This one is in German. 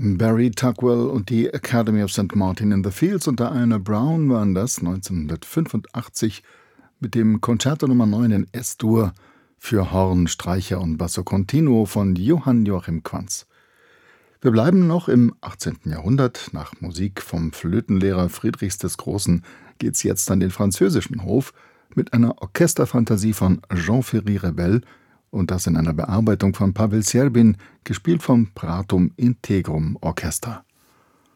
Barry Tugwell und die Academy of St. Martin in the Fields und Diana Brown waren das 1985 mit dem Concerto Nummer 9 in S-Dur für Horn, Streicher und Basso Continuo von Johann Joachim Quanz. Wir bleiben noch im 18. Jahrhundert. Nach Musik vom Flötenlehrer Friedrichs des Großen geht's jetzt an den französischen Hof mit einer Orchesterfantasie von Jean-Ferry Rebel und das in einer Bearbeitung von Pavel Serbin, gespielt vom Pratum Integrum Orchester.